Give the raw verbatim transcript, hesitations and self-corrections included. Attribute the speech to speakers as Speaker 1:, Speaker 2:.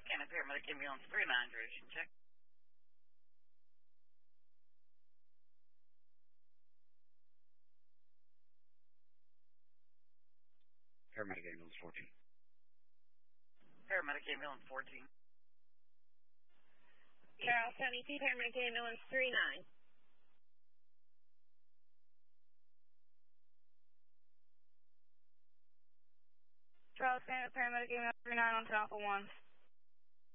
Speaker 1: Charles County Paramedic Ambulance three nine, duration check.
Speaker 2: Paramedic Ambulance fourteen.
Speaker 1: Paramedic Ambulance fourteen.
Speaker 3: Charles County P Paramedic Ambulance three nine. Charles County Paramedic Ambulance three nine on top of one.